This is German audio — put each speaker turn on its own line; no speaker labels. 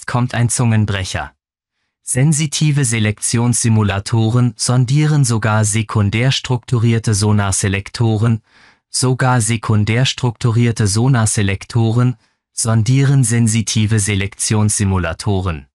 kommt ein Zungenbrecher. Sensitive Selektionssimulatoren sondieren sogar sekundär strukturierte Sonarselektoren, sondieren sensitive Selektionssimulatoren.